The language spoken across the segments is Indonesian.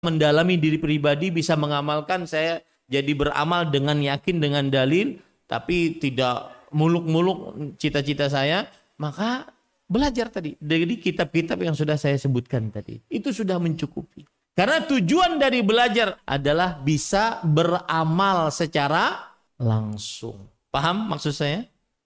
mendalami diri pribadi, bisa mengamalkan, saya jadi beramal dengan yakin, dengan dalil, tapi tidak muluk-muluk cita-cita saya, maka belajar tadi dari kitab-kitab yang sudah saya sebutkan tadi. Itu sudah mencukupi. Karena tujuan dari belajar adalah bisa beramal secara langsung. Paham maksud saya?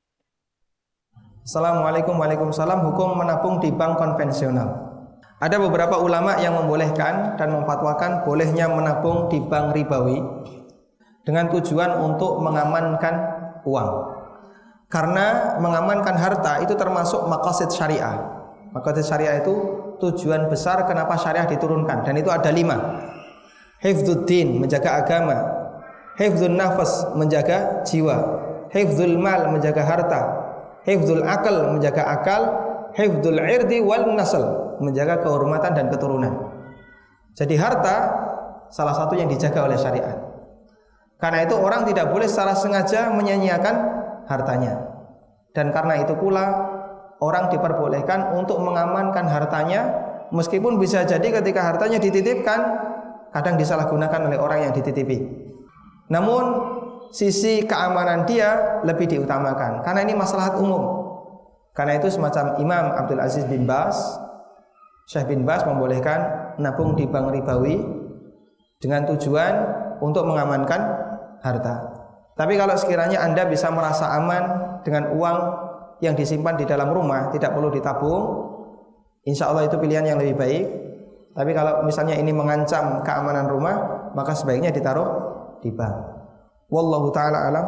Assalamualaikum, waalaikumsalam. Hukum menabung di bank konvensional. Ada beberapa ulama yang membolehkan dan memfatwakan bolehnya menabung di bank ribawi dengan tujuan untuk mengamankan uang. Karena mengamankan harta itu termasuk maqasid syariah. Maqasid syariah itu tujuan besar kenapa syariah diturunkan, dan itu ada 5. Hifdzuddin, menjaga agama. Hifdzun nafas, menjaga jiwa. Hifdzul mal, menjaga harta. Hifdzul akal, menjaga akal. Hifdzul irdi wal nasl, menjaga kehormatan dan keturunan. Jadi harta salah satu yang dijaga oleh syariat. Karena itu orang tidak boleh secara sengaja menyia-nyiakan hartanya. Dan karena itu pula orang diperbolehkan untuk mengamankan hartanya, meskipun bisa jadi ketika hartanya dititipkan kadang disalahgunakan oleh orang yang dititipi. Namun sisi keamanan dia lebih diutamakan karena ini maslahat umum. Karena itu semacam Imam Abdul Aziz bin Baz, Syekh bin Baz membolehkan nabung di bank ribawi dengan tujuan untuk mengamankan harta. Tapi kalau sekiranya Anda bisa merasa aman dengan uang yang disimpan di dalam rumah, tidak perlu ditabung, insya Allah itu pilihan yang lebih baik. Tapi kalau misalnya ini mengancam keamanan rumah, maka sebaiknya ditaruh di bank. Wallahu ta'ala alam.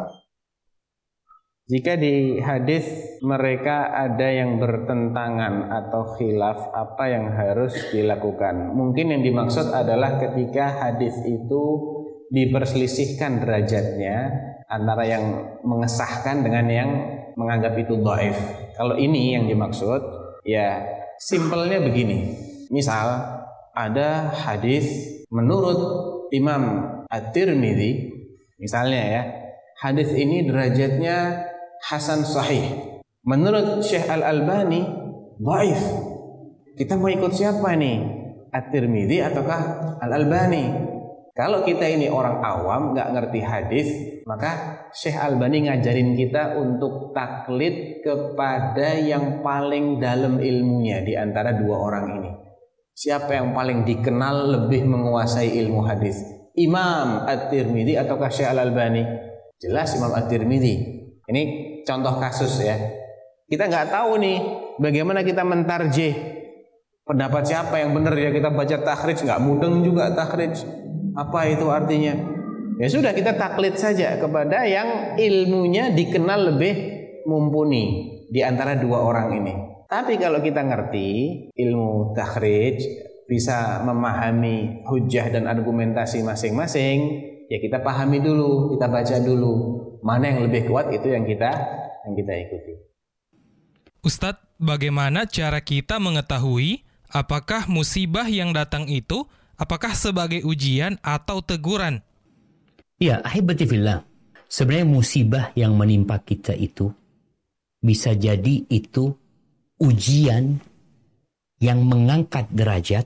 Jika di hadis mereka ada yang bertentangan atau khilaf, apa yang harus dilakukan? Mungkin yang dimaksud adalah ketika hadis itu diperselisihkan derajatnya antara yang mengesahkan dengan yang menganggap itu dhaif. Kalau ini yang dimaksud, ya simpelnya begini. Misal ada hadis menurut Imam At-Tirmidzi, misalnya ya, hadis ini derajatnya hasan sahih. Menurut Syekh Al-Albani dhaif. Kita mau ikut siapa nih? At-Tirmidzi ataukah Al-Albani? Kalau kita ini orang awam nggak ngerti hadis, maka Syekh Al-Albani ngajarin kita untuk taklid kepada yang paling dalam ilmunya di antara dua orang ini. Siapa yang paling dikenal lebih menguasai ilmu hadis? Imam At-Tirmidzi ataukah Syekh Al-Albani? Jelas Imam At-Tirmidzi. Ini contoh kasus ya. Kita nggak tahu nih bagaimana kita mentarjih pendapat siapa yang benar ya. Kita baca takhrij nggak mudeng juga takhrij. Apa itu artinya? Ya sudah, kita taklid saja kepada yang ilmunya dikenal lebih mumpuni di antara dua orang ini. Tapi kalau kita ngerti ilmu takhrij, bisa memahami hujjah dan argumentasi masing-masing, ya kita pahami dulu, kita baca dulu. Mana yang lebih kuat itu yang kita ikuti. Ustadz, bagaimana cara kita mengetahui apakah musibah yang datang itu apakah sebagai ujian atau teguran? Ya, ahibati fillah. Sebenarnya musibah yang menimpa kita itu bisa jadi itu ujian yang mengangkat derajat.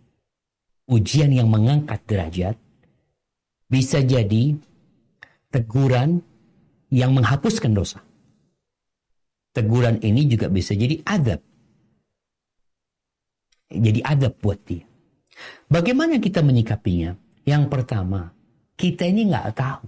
Ujian yang mengangkat derajat. Bisa jadi teguran yang menghapuskan dosa. Teguran ini juga bisa jadi adab. Jadi adab buat dia. Bagaimana kita menyikapinya? Yang pertama, kita ini nggak tahu.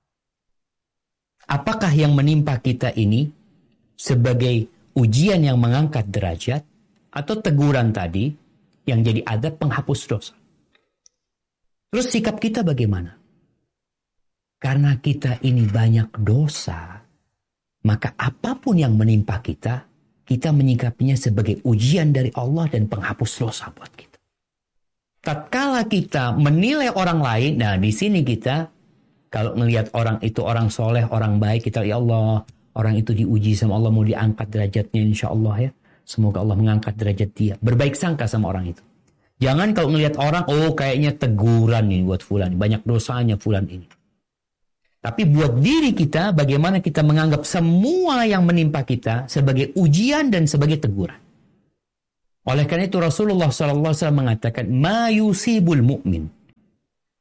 Apakah yang menimpa kita ini sebagai ujian yang mengangkat derajat atau teguran tadi yang jadi adab penghapus dosa? Terus sikap kita bagaimana? Karena kita ini banyak dosa, maka apapun yang menimpa kita, kita menyikapinya sebagai ujian dari Allah dan penghapus dosa buat kita. Tatkala kita menilai orang lain, nah di sini kita kalau melihat orang itu orang soleh, orang baik, kita ya Allah, orang itu diuji sama Allah, mau diangkat derajatnya insya Allah ya. Semoga Allah mengangkat derajat dia. Berbaik sangka sama orang itu. Jangan kalau melihat orang, oh kayaknya teguran nih buat fulan, banyak dosanya fulan ini. Tapi buat diri kita, bagaimana kita menganggap semua yang menimpa kita sebagai ujian dan sebagai teguran. Oleh karena itu Rasulullah SAW mengatakan, ma yusibul mu'min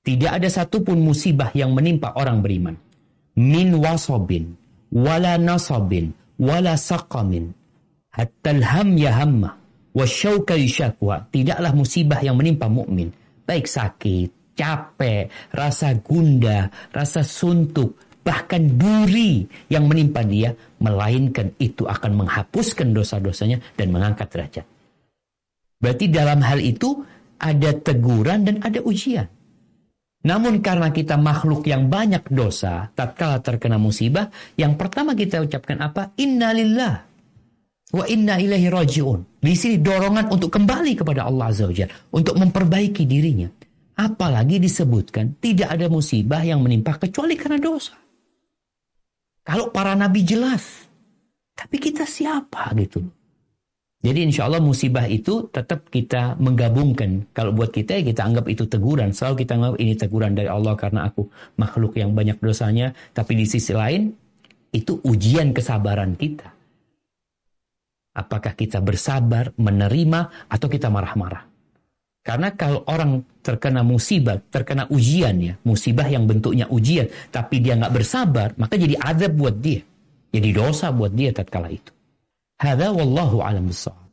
Tidak ada satupun musibah yang menimpa orang beriman. Min wasabin, wala nasabin, wala saqamin, hatta alham yahamma, wasyauka yushakwa. Tidaklah musibah yang menimpa mukmin, baik sakit, capek, rasa gundah, rasa suntuk, bahkan duri yang menimpa dia, melainkan itu akan menghapuskan dosa-dosanya dan mengangkat derajat. Berarti dalam hal itu ada teguran dan ada ujian. Namun karena kita makhluk yang banyak dosa, tatkala terkena musibah, yang pertama kita ucapkan apa? Inna lillah wa inna ilaihi raji'un. Di sini dorongan untuk kembali kepada Allah Azza wa Jalla, untuk memperbaiki dirinya. Apalagi disebutkan tidak ada musibah yang menimpa kecuali karena dosa. Kalau para nabi jelas, tapi kita siapa gitu? Jadi insya Allah musibah itu tetap kita menggabungkan. Kalau buat kita, ya kita anggap itu teguran. Selalu kita anggap ini teguran dari Allah karena aku makhluk yang banyak dosanya. Tapi di sisi lain, itu ujian kesabaran kita. Apakah kita bersabar, menerima, atau kita marah-marah? Karena kalau orang terkena musibah, terkena ujian ya, musibah yang bentuknya ujian, tapi dia nggak bersabar, maka jadi azab buat dia. Jadi dosa buat dia tatkala itu. Hadza wallahu a'lam bissawab.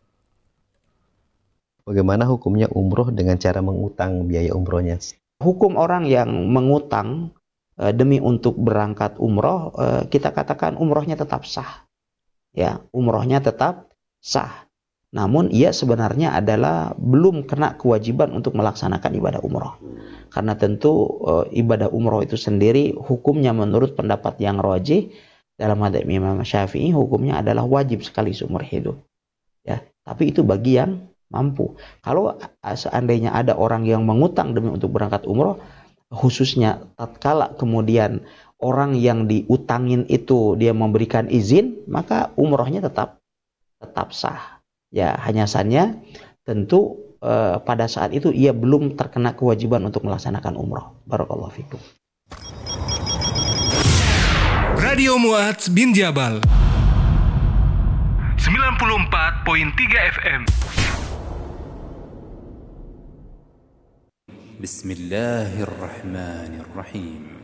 Bagaimana hukumnya umroh dengan cara mengutang biaya umrohnya? Hukum orang yang mengutang demi untuk berangkat umroh, kita katakan umrohnya tetap sah. Ya, umrohnya tetap sah. Namun ia sebenarnya adalah belum kena kewajiban untuk melaksanakan ibadah umroh. Karena tentu ibadah umroh itu sendiri hukumnya menurut pendapat yang rajih dalam mazhab Imam Syafi'i, hukumnya adalah wajib sekali seumur hidup. Ya, tapi itu bagi yang mampu. Kalau seandainya ada orang yang mengutang demi untuk berangkat umroh, khususnya tatkala kemudian orang yang diutangin itu dia memberikan izin, maka umrohnya tetap sah. Ya, hanya saja tentu pada saat itu ia belum terkena kewajiban untuk melaksanakan umroh. Barakallahu fikum. Radio Mu'adz bin Jabal 94.3 FM. Bismillahirrahmanirrahim.